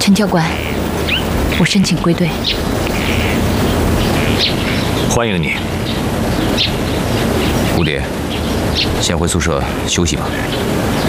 陈教官，我申请归队。 欢迎你，蝴蝶，先回宿舍休息吧。